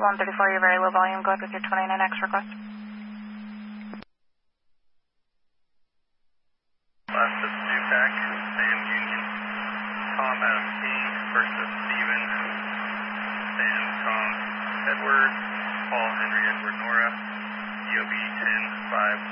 134, you're very low volume. Go ahead with your 29X request. Last of Dupac, Sam Union, Tom Adam King, first of Steven, Sam Tom Edward, Paul Henry Edward Nora, EOB 10-5.